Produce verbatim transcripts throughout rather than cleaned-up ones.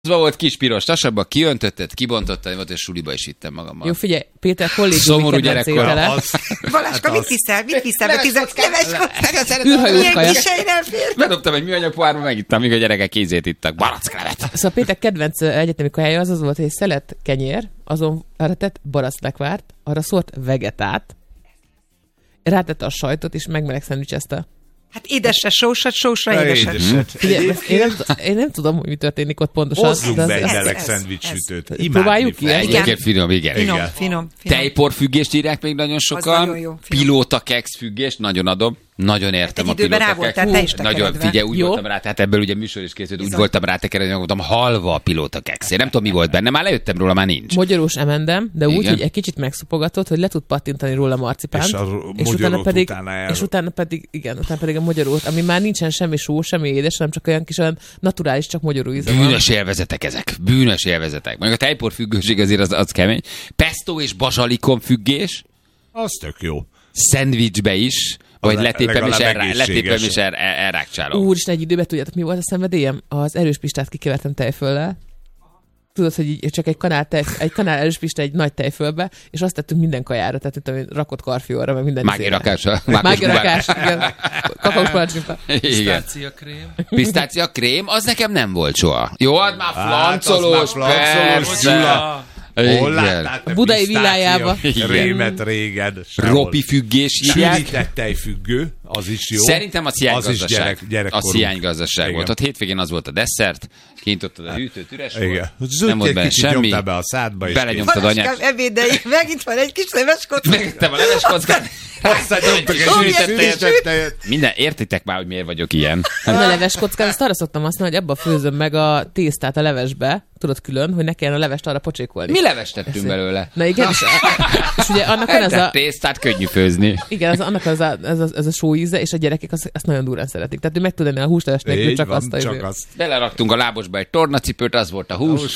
volt kis piros tasabba, kiöntötted, kibontottad, volt, és suliba is vittem magammal. Jó, figyelj, Péter kollégiumi kedvenc étele. Balázska, mit viszel? Mit viszel? Leveskockát? Űrhajós kaja. Bedobtam egy műanyag pohárba, megittam, míg a gyerekek kézét ittak. Baracklevet. Szóval Péter kedvenc egyetemi kajája az az volt, hogy egy szelet kenyér, azon arra tett baracklegvárt, arra szórt vegetát, rátette a sajtot, és megmeleg szendvicsezte. Hát édesre, sósat, sósra, édeset. édeset. Figyelj, én, nem, én nem tudom, hogy mi történik ott pontosan. Hozzunk be egy meleg szendvicssütőt. Próbáljuk ki? Igen, finom, igen. Finom, finom, finom. Tejporfüggést írják még nagyon sokan. Pilóta keks függést, nagyon adom. Nagyon értem hát a pilóta keks. Nagyon, figyelj, úgy Jó. voltam rá, tehát ebből ugye műsor is készült, úgy voltam rá tekeredni, voltam halva a pilóta keks. Én nem tudom, mi volt benne, már lejöttem róla, már nincs. Magyarós emendem, de úgy, hogy egy kicsit megszupogatott, hogy le tud pattintani róla marcipánt. És, és utána pedig, utána és utána pedig, igen, utána pedig a magyarót, ami már nincsen semmi só, semmi édes, hanem csak olyan kis olyan naturális, csak magyaró íze van. Bűnös élvezetek ezek, bűnös élvezetek. Mondjuk a tejporfüggőség azért az, az kemény. Pesto és bazsalikom függés. Az tök jó. Szendvicsbe is. Vagy letépem és, elrá, letépem és el, el, elrákcsálom. Úristen, egy időben tudjátok, mi volt a szenvedélyem? Az erős pistát kikevertem tejföllel. Tudod, hogy így csak egy kanál, tej, egy kanál erős pista egy nagy tejfölbe, és azt tettünk minden kajára, tehát tudom, rakott karfióra, meg minden. Mági rakás. Mági rakás, igen. Kakaós palacsinta. Pisztácia krém. Pisztácia krém, az nekem nem volt soha. Jó, az már flancolós, persze. Hol láttál te Budai villájába. Rémet régen. Ropi függés írják. Sűrített tejfüggő, az is jó. Szerintem az hiánygazdaság. gyerek, az hiánygazdaság volt. Ott hétvégén az volt a desszert, kintottad a hűtőt, üres volt. Nem volt benne semmi. Be a szádba is. Belenyomtad anyát. Ebédeig, megint van egy kis leveskocka. Megittem a leveskockát. Aztán nyomtak egy sűrített tejet. Minden, értitek már, hogy miért vagyok ilyen. A leves kockán, azt arra szoktam használni, hogy abba főzöm meg a tésztát a levesbe, tudod külön, hogy ne kelljen a levest arra pocsékolni. Mi levest tettünk belőle? Na igen, és, és ugye annak van ez a... tésztát könnyű főzni. Igen, az, annak az a, ez, a, ez a só íze, és a gyerekek azt, azt nagyon durán szeretik. Tehát ő meg tud enni a húsleves nélkül, csak azt a csak azt. Beleraktunk a lábosba egy tornacipőt, az volt a hús.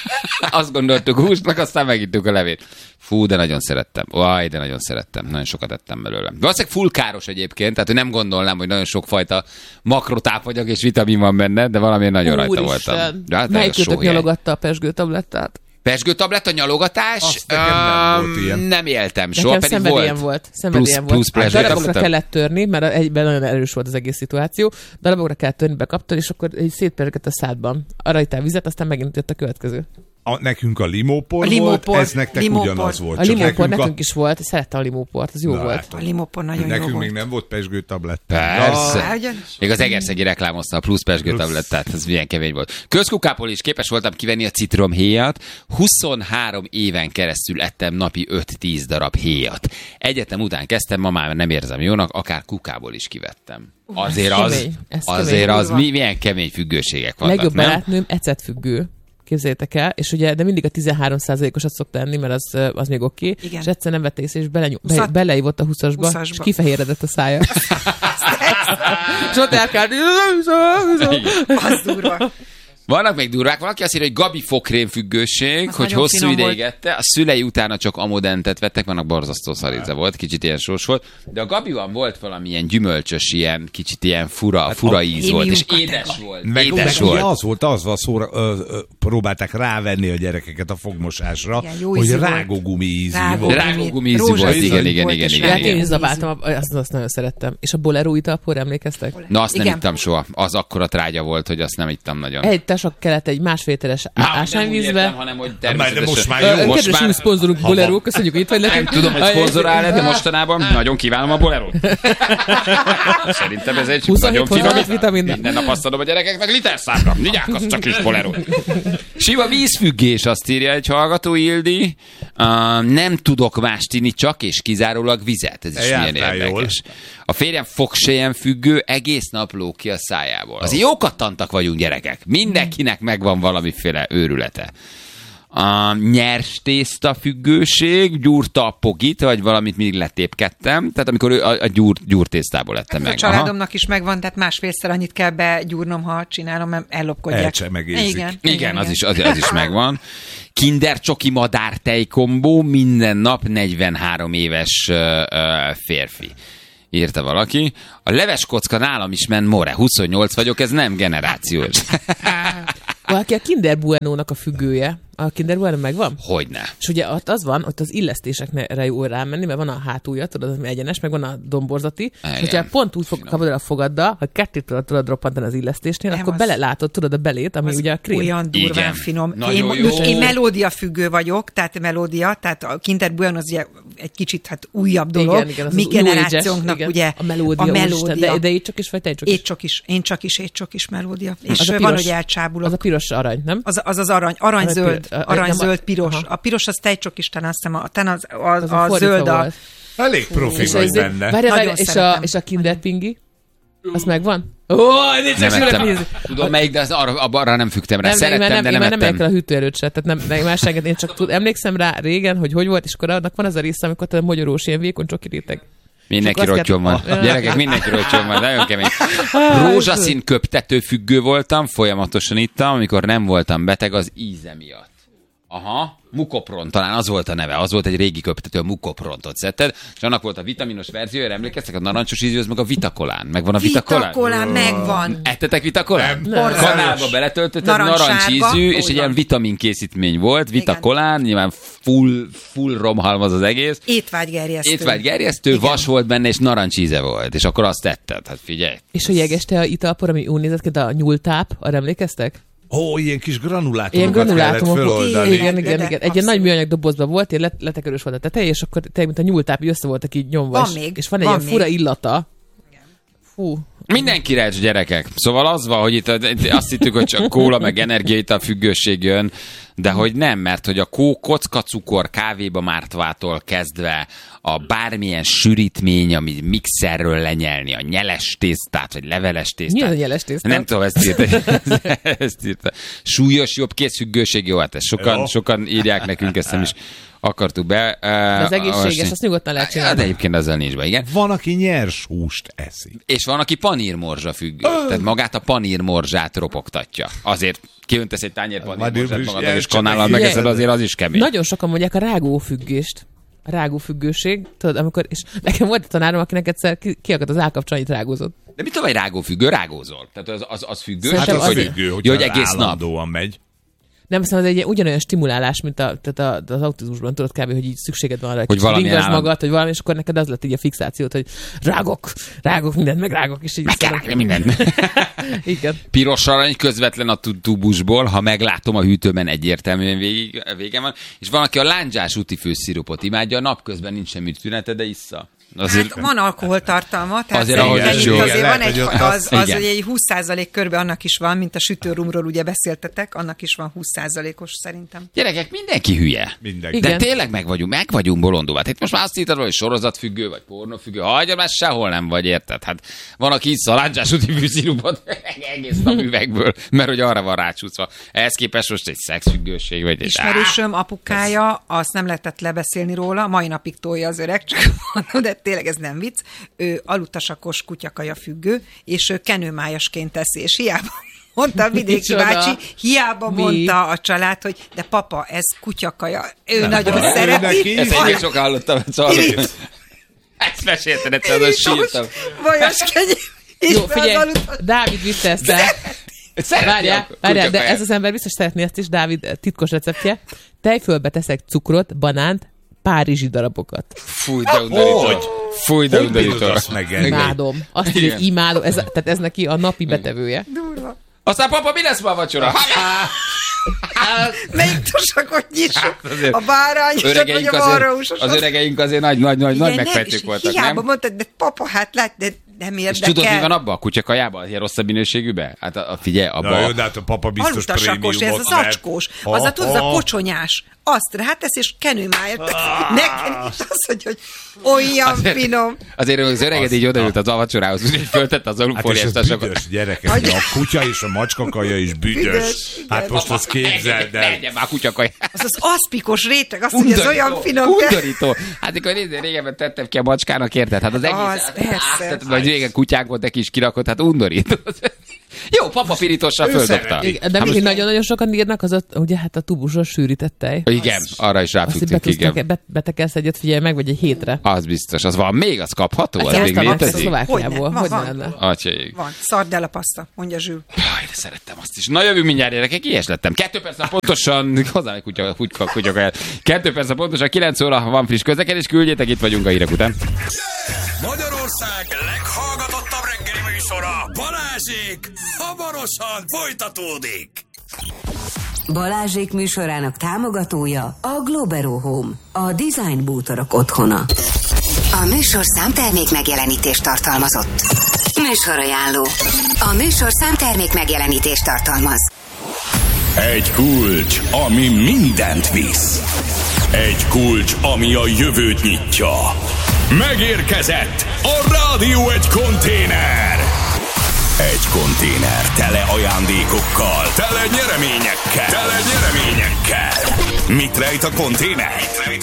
Azt gondoltuk húsnak, aztán megittük a levét. Fú, de nagyon szerettem. Vaj, de nagyon szerettem. Nagyon sokat ettem belőle. Valószínűleg full káros egyébként, tehát nem gondolnám, hogy nagyon sokfajta makrotápanyag és vitamin van benne, de valamiért nagyon rajta voltam. Hát, melyikőtök nyalogatta a pezsgőtablett? Pezsgőtabletta, nyalogatás? Azt nekem nem volt ilyen. Nem éltem soha, nekem pedig szenvedélyem volt. volt. Szenvedélyem Plusz, volt. plusz darabokra kellett törni, mert egyben nagyon erős volt az egész szituáció. Darabokra kellett törni, bekaptad, és akkor egy szétpezsgett a szádban. Arra ittál vizet, aztán megint jött a következő. A, nekünk a limópor, a limópor volt, ez nektek limópor. ugyanaz volt. A limópor nekünk, nekünk a... is volt, szerettem a limóport, az jó Na, volt. hát, A limópor nagyon nekünk jó még volt. nem volt pezsgőtabletta. Persze. Ja, még az Egerszegi reklámozta a plusz pezsgőtablettát, ez milyen kemény volt. Közkukából is képes voltam kivenni a citromhéjat, huszonhárom éven keresztül ettem napi öt-tíz darab héjat. Egyetem után kezdtem, ma már nem érzem jónak, akár kukából is kivettem. Azért az, kemény, azért kemény. az mi, milyen kemény függőségek vannak, Legjobb nem? barátnőm ecetfüggő. Képzeljétek el, és ugye, de mindig a tizenhárom százalékosat szokta enni, mert az, az még oké. Okay. És egyszer nem vette észre, és belenyom, be, beleívott a huszasba, és kifehéredett a szája. És ott elkárt. Az durva. Vannak még durvák, valaki azt írja, hogy Gabi fokrém függőség, az hogy hosszú ideig volt. ette, a szülei utána csak amodentet vettek, vannak borzasztó szaríze volt, kicsit ilyen sós volt, de a Gabiban volt valamilyen gyümölcsös, ilyen kicsit ilyen fura, hát fura íz volt, és édes volt. Meg, édes meg volt. az volt, az van, szóra, ö, ö, próbálták rávenni a gyerekeket a fogmosásra, igen, jó hogy ízű rágógumi ízű Rágó. volt. Rágógumi ízű volt, igen, igen, igen, igen. Hát én igen. is zabáltam, azt, azt nagyon szerettem. És a bolero italpor emlékeztek? Na, azt nem Igen. ittam soha. Az akkora trágya volt, hogy azt nem ittam nagyon. Egy tasak kellett egy másfételes ásványvízbe. hanem hogy de most természetesen. már jó. Most Kedves már- új szponzorunk Bolero, köszönjük, hogy itt vagy nekünk. Tudom, hogy szponzorál, de mostanában nagyon kívánom a Bolerót. Szerintem ez egy huszonhét nagyon finom. hozzáadott vitamin. Minden nap azt adom a gyerekeknek literszámra. Vigyák, az csak is Bolerót. Sima vízfüggés, azt írja egy hallgató, Ildi. Uh, nem tudok mást inni, csak és kizárólag vizet. Ez is milyen Jártál érdekes. A férjem fogselyen függő, egész nap lóg ki a szájából. Azért jó kattantak vagyunk, gyerekek. Mindenkinek megvan valamiféle őrülete. A nyers tészta függőség, gyúrta a pogit, vagy valamit mindig letépkedtem. Tehát amikor ő a, a gyúr, gyúrtésztából lettem meg. A családomnak Aha. is megvan, tehát másfélszer annyit kell begyúrnom, ha csinálom, mert ellopkodják. Elcsemegézik. Igen, Igen, igen, az, igen. Is, az, az is megvan. Kinder csoki madár tejkombó, minden nap negyvenhárom éves uh, uh, férfi. Írta valaki. A leves kocka nálam is ment more. huszonnyolc vagyok, ez nem generációs. Valaki a Kinder Bueno-nak a függője. A Kinder Bueno megvan? Hogyne. És ugye ott az van, ott az illesztésekre jó rámenni, mert van a hátulja, tudod, az egyenes, meg van a domborzati. Igen. És hogyha pont úgy fog, kapod el a fogaddal, ha kettőt tudod, tudod roppantani az illesztésnél, nem akkor az... belelátod, tudod a belét, ami ugye a krém. Olyan durván igen. finom. Én, én melódia függő vagyok, tehát melódia, tehát a Kinder Bueno az ugye egy kicsit hát újabb dolog. Igen, igen, mi generációnknak igen. ugye a melódia. A melódia. De, de én csak is vagy te csak is? Én csak is, én csak is, én csak is melódia. És van, hogy elcsábulok. Az a piros arany, nem? Az az, az arany, arany-zöld, arany-zöld, piros. A piros az tejcsokisten, azt hiszem, a, az, az, a, a zöld a... Elég profi és vagy benne. Várja, várja, és, a, és a Kinder Pingi? Az megvan? Ó, oh, nem ettem. Tudom melyik, de az arra, arra nem fügtem rá. Nem, Szerettem, nem, de nem ettem. Nem, nem a hűtőerőt se, tehát nem, más senget. Én csak tud, emlékszem rá régen, hogy hogy volt, és akkor annak van az a része, amikor te magyarós, ilyen vékony csoki réteg. Mindenki rottyon van. Gyerekek, mindenki rottyon van, nagyon kemény. Rózsaszín köptető függő voltam, folyamatosan ittam, amikor nem voltam beteg az íze miatt. Aha, Mukopron, talán az volt a neve, az volt egy régi köptető, a Mukoprontot szedted, és annak volt a vitaminos verziója, emlékeztek, a narancsos ízű, az meg a Vitakolán. Megvan a Vitakolán? Vitakolán megvan. Ettetek Vitakolán? Kanálba beletöltötted, narancsízű, és egy ilyen vitamin készítmény volt, Vitakolán, nyilván full, full romhalmaz az egész. Étvágygerjesztő. Étvágygerjesztő, vas volt benne, és narancsíze volt, és akkor azt tetted, hát figyelj. És a jegeste a italpor, ami úgy nézett ki, de a nyúltáp, arra emlékeztek? Ó, ilyen kis granulátumokat ilyen granulátumok, kellett föloldani. Igen, igen, igen. igen. Egy ilyen nagy műanyag dobozban volt, ilyen letekerős volt a teteje, és akkor tényleg, mint a nyúltáp, így össze voltak így nyomva. Van még. És van egy van ilyen fura illata. Fú. Mindenki recs, gyerekek. Szóval az van, hogy itt azt hittük, hogy csak kóla, meg energiaital függőség jön, de hogy nem, mert hogy a kó, kockacukor kávéba mártvától kezdve a bármilyen sűrítmény, ami mixerről lenyelni, a nyeles tésztát, vagy leveles tésztát. Mi az a nyeles tésztát? Nem tudom, ezt írta. ezt írta. Súlyos jobb készfüggőség, jó, hát ezt sokan, sokan írják nekünk, ezt nem is akartuk be. De az egészséges, azt nyugodtan lehet csinálni. De egyébként ezzel nincs be, igen. Van, aki nyers húst eszik. És van, aki panírmorzsa függő. Oh. Tehát magát a panírmorzsát ropogtatja. Azért kiöntesz egy tányér panírmorzsát magadnak, és kanállal megeszed, azért az is kemény. Nagyon sokan mondják a rágófüggést. A rágófüggőség, tudod, amikor, és nekem volt a tanárom, akinek egyszer kiakadt az állkapcson, annyit rágózott. De mit tudom, hogy rágófüggő? Rágózol. Tehát az, az, az függő. Hát az, az függő, hogy, hogy egész nap megy. Nem, aztán az egy ugyanolyan stimulálás, mint a, tehát a, az autizmusban, tudod kb., hogy így szükséged van arra, hogy valami állam... magad, hogy valami, és akkor neked az lett így a fixációt, hogy rágok, rágok mindent, meg rágok, és így... Meg kell rágni mindent. Igen. Piros arany közvetlen a tubusból, ha meglátom a hűtőben, egyértelműen végig, vége van. És van, aki a lándzsás útifőszirupot imádja, a napközben nincs semmi tünete, de issza. Azért... Hát van alkoholtartalma, tehát azért, ahogy azért, jó, azért van egy, az, az hogy egy húsz százalék körbe annak is van, mint a sütőrumról ugye beszéltetek, annak is van húsz százalékos szerintem. Gyerekek, mindenki hülye. Mindenki. De tényleg meg vagyunk, meg vagyunk bolondulva. Itt most már azt hittad, hogy sorozatfüggő, vagy pornófüggő. Hagyja, már sehol nem vagy, érted? Hát van, aki isz a lándzsás úti fűszirupot egész nap üvegből, mert hogy arra van rácsúszva. Ehhez képest most egy szexfüggőség, vagy egy... Ismerősöm apukája, azt nem lehetett lebeszélni róla, mai napig tolja az öreg, csak mondom, de tényleg ez nem vicc, ő alutasakos kutyakaja függő, és ő kenőmájasként teszi, és hiába mondta a vidéki bácsi, hiába Mi? mondta a család, hogy de papa, ez kutyakaja, ő nem, nagyon nem, szereti. Ezt egyébként sok hallottam, hogy ezt mesélted, egyszer az sírtam. Vajas kenyér. Jó, figyelj, Dávid vitte ezt el. Várjál, várjál, de ez az ember biztos szeretné ezt is, Dávid titkos receptje. Tejfölbe teszek cukrot, banánt, párizsi darabokat. Fúj, de undorító. Fúj, de undorító. Imádom. Azt így, hogy imádom. Ez, tehát ez neki a napi betevője. Durva. Aztán papa, mi lesz ma a vacsora? Melyik tosakot nyissuk? Hát a bárányosat, vagy a marhaúsosat? Az öregeink azért nagy, nagy, nagy, nagy megfejtők voltak, nem? Hiába mondtad, de papa, hát lát, de nem érdekel. És tudod, mi van abban a kutyakajában? Ilyen rosszabb minőségűben? Hát a, a figyelj, abban... Na jó, de hát a papa biztos prémiumot ez az acskós. Az a, tudod, a kocsonyás. Azt rátesz, és kenőmáját. Nekem is az, hogy, hogy olyan azért, finom. Azért az öreged így odaült az avacsorához, úgyhogy föltette az alufóliás tasokat. Hát és ez büdös, gyerekek. A kutya és a macskakaja is büdös. büdös hát most papa, azt képzeld el. Legyen már kutyakaja. Az az aszpikos réteg, azt mondja, ez olyan finom. Undorító. Hát akkor régebben tettem ki a macskának, érted? Hát az egész... Az, persze. Vagy régen kutyánk volt, neki is kirakott, hát undorító. Jó, papapirítossal földobta. De még nagyon-nagyon sokan írnak, az a, ugye hát a tubusos sűrített tej. Igen, az, arra is ráfüggtünk, igen. Bet, betekelsz egyet, figyelj meg, vagy egy hétre. Az biztos, az van még, az kapható? Az még létezik? Szlovákiából, hogy ne lenne? Van, szardella paszta, mondja Zsül. Jaj, de szerettem azt is. Na jövünk mindjárt, gyerekek, ilyes lettem. Kettő perc pontosan, hozzá egy kutya, kutya, kutya, kettő perc pontosan, kilenc óra, van friss közlekedés, küldjétek, itt vagyunk a hírek után. Magyarország leghallgatottabb reggeli műsora, Balázsék, hamarosan folytatódik. Balázsék műsorának támogatója a Globero Home, a design bútorok otthona. A műsorszám termék megjelenítést tartalmazott. Műsorajánló. A műsorszám termék megjelenítést tartalmaz. Egy kulcs, ami mindent visz. Egy kulcs, ami a jövőt nyitja. Megérkezett a Rádió egy konténer. Egy konténer tele ajándékokkal, tele nyereményekkel, tele nyereményekkel. Mit rejt a konténer?